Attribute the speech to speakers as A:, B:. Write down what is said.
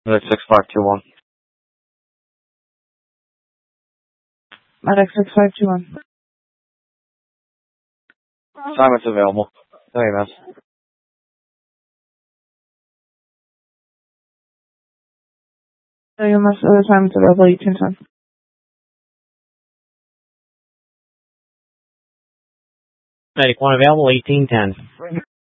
A: Medic 6521.
B: Medic 6521.
A: Assignment's available. WMS.
B: WMS, assignment's available, 1810.
C: Medic 1 available, 1810.